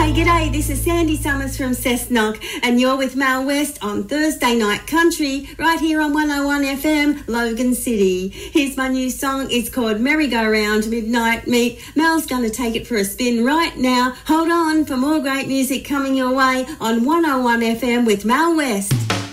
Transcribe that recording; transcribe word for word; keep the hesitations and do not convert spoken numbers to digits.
Hey, g'day, this is Sandy Summers from Cessnock, and you're with Mel West on Thursday Night Country, right here on one oh one F M, Logan City. Here's my new song. It's called Merry-Go-Round Midnight Meat. Mel's going to take it for a spin right now. Hold on for more great music coming your way on one oh one F M with Mel West.